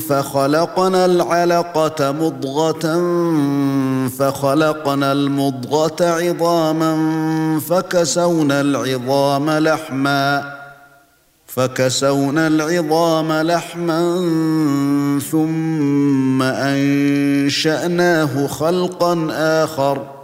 فخلقنا العلقة مضغة فخلقنا المضغة عظاما فكسونا العظام لحما ثم أنشأناه خلقا آخر